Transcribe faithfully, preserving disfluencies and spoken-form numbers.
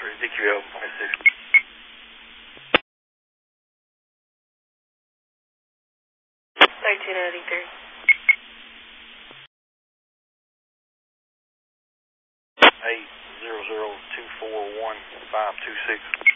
three, D Q L twenty-six. nineteen eighty-three. eight zero zero two four one five two six.